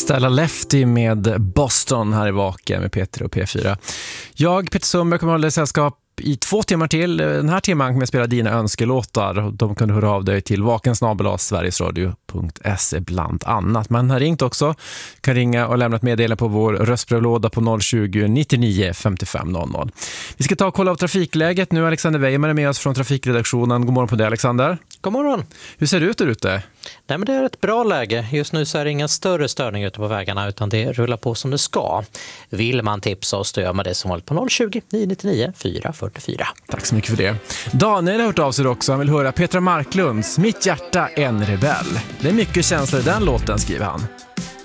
Stella Lefty med Boston här i Vaken med Peter och P4. Jag, Peter Sundberg, kommer att hålla sällskap i 2 timmar till. Den här timman kommer jag spela dina önskelåtar. De kan du höra av dig till vakensnabel@sverigesradio.se bland annat. Men har ringt också. Kan ringa och lämna ett meddelande på vår röstbrevlåda på 020 99 55 00. Vi ska ta och kolla av trafikläget. Nu Alexander Weimer är med oss från trafikredaktionen. God morgon på dig, Alexander. God morgon. Hur ser det ut där ute? Nej, men det är ett bra läge. Just nu så är det ingen större störning ute på vägarna utan det rullar på som det ska. Vill man tipsa oss, då gör man det som vanligt på 020 999 444. Tack så mycket för det. Daniel har hört av sig också. Han vill höra Petra Marklunds Mitt hjärta en rebell. Det är mycket känslor i den låten, skriver han.